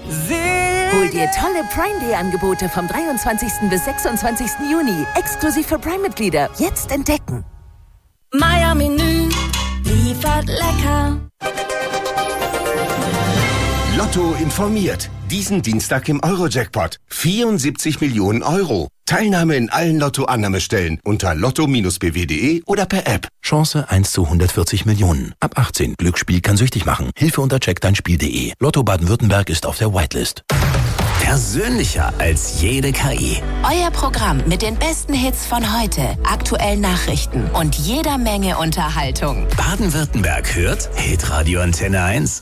Hol dir tolle Prime Day Angebote vom 23. bis 26. Juni. Exklusiv für Prime-Mitglieder. Jetzt entdecken. Meier Menü liefert lecker. Lotto informiert. Diesen Dienstag im Euro-Jackpot. 74 Millionen Euro. Teilnahme in allen Lotto-Annahmestellen unter lotto-bw.de oder per App. Chance 1 zu 140 Millionen. Ab 18. Glücksspiel kann süchtig machen. Hilfe unter checkdeinspiel.de. Lotto Baden-Württemberg ist auf der Whitelist. Persönlicher als jede KI. Euer Programm mit den besten Hits von heute, aktuellen Nachrichten und jeder Menge Unterhaltung. Baden-Württemberg hört Hitradio Antenne 1.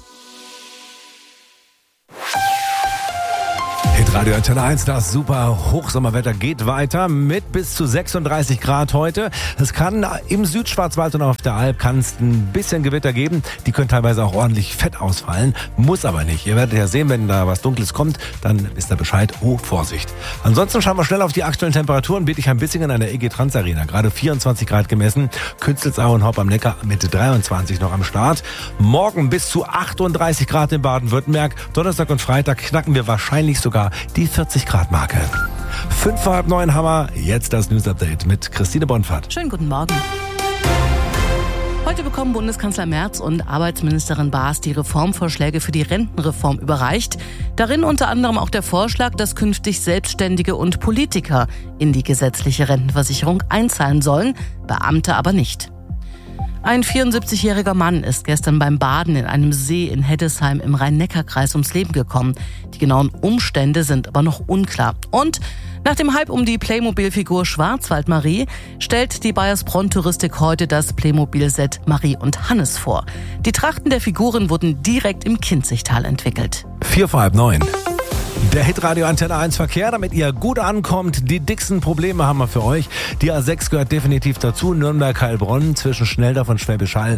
Hitradio Antenne 1, das super Hochsommerwetter geht weiter mit bis zu 36 Grad heute. Es kann im Südschwarzwald und auf der Alp kann es ein bisschen Gewitter geben. Die können teilweise auch ordentlich fett ausfallen. Muss aber nicht. Ihr werdet ja sehen, wenn da was Dunkles kommt, dann wisst ihr Bescheid. Oh, Vorsicht. Ansonsten schauen wir schnell auf die aktuellen Temperaturen. Bietigheim-Bissingen an der EG Trans Arena. Gerade 24 Grad gemessen. Künzelsau und Hopp am Neckar mit 23 noch am Start. Morgen bis zu 38 Grad in Baden-Württemberg. Donnerstag und Freitag knacken wir wahrscheinlich sogar die 40-Grad-Marke. 8:05 Hammer, jetzt das News-Update mit Christine Bonfahrt. Schönen guten Morgen. Heute bekommen Bundeskanzler Merz und Arbeitsministerin Baas die Reformvorschläge für die Rentenreform überreicht. Darin unter anderem auch der Vorschlag, dass künftig Selbstständige und Politiker in die gesetzliche Rentenversicherung einzahlen sollen, Beamte aber nicht. Ein 74-jähriger Mann ist gestern beim Baden in einem See in Heddesheim im Rhein-Neckar-Kreis ums Leben gekommen. Die genauen Umstände sind aber noch unklar. Und nach dem Hype um die Playmobil-Figur Schwarzwaldmarie stellt die Bayersbronn-Touristik heute das Playmobil-Set Marie und Hannes vor. Die Trachten der Figuren wurden direkt im Kinzigtal entwickelt. 8:45. Der Hitradio Antenne 1 Verkehr, damit ihr gut ankommt. Die dicksten Probleme haben wir für euch. Die A6 gehört definitiv dazu. Nürnberg-Heilbronn zwischen Schneldorf und Schwäbisch Hall.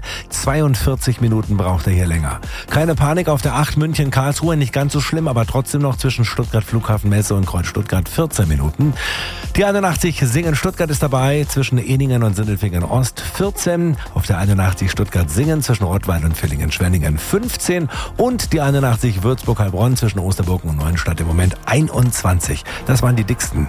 42 Minuten braucht er hier länger. Keine Panik auf der 8 München-Karlsruhe. Nicht ganz so schlimm, aber trotzdem noch zwischen Stuttgart Flughafenmesse und Kreuz Stuttgart 14 Minuten. Die 81 Singen-Stuttgart ist dabei. Zwischen Eningen und Sindelfingen-Ost 14. Auf der 81 Stuttgart-Singen zwischen Rottweil und Villingen-Schwenningen 15. Und die 81 Würzburg-Heilbronn zwischen Osterburg und Neuenstadt im Moment 21. Das waren die dicksten.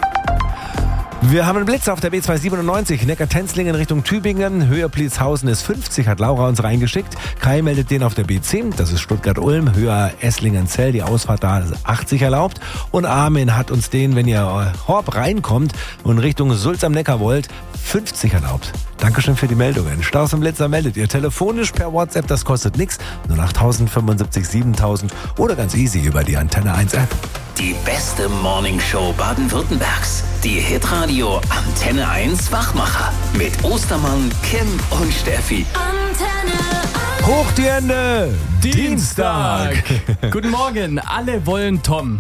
Wir haben einen Blitz auf der B297, Neckar-Tenzlingen Richtung Tübingen. Höhe Pliezhausen ist 50, hat Laura uns reingeschickt. Kai meldet den auf der B10, das ist Stuttgart-Ulm. Höher Esslingen-Zell, die Ausfahrt da ist 80 erlaubt. Und Armin hat uns den, wenn ihr Horb reinkommt und Richtung Sulz am Neckar wollt, 50 erlaubt. Dankeschön für die Meldungen. Staus und Blitzer meldet ihr telefonisch per WhatsApp, das kostet nichts. 08000 75 7000 oder ganz easy über die Antenne 1 App. Die beste Morningshow Baden-Württembergs. Die Hitradio Antenne 1 Wachmacher. Mit Ostermann, Kim und Steffi. Antenne 1. Hoch die Hände! Dienstag! Guten Morgen, alle wollen Tom.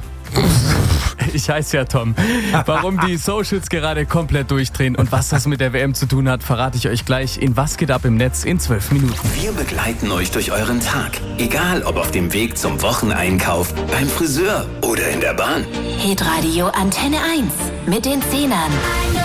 Ich heiße ja Tom. Warum die Socials gerade komplett durchdrehen und was das mit der WM zu tun hat, verrate ich euch gleich in Was geht ab im Netz in 12 Minuten. Wir begleiten euch durch euren Tag. Egal ob auf dem Weg zum Wocheneinkauf, beim Friseur oder in der Bahn. Hitradio Antenne 1 mit den Zehnern.